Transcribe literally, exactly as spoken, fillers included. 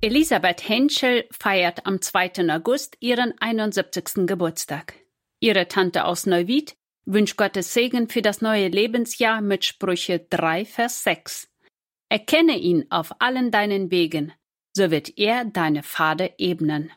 Elisabeth Henschel feiert am zweiten August ihren einundsiebzigsten Geburtstag. Ihre Tante aus Neuwied wünscht Gottes Segen für das neue Lebensjahr mit Sprüche drei, Vers sechs. Erkenne ihn auf allen deinen Wegen, so wird er deine Pfade ebnen.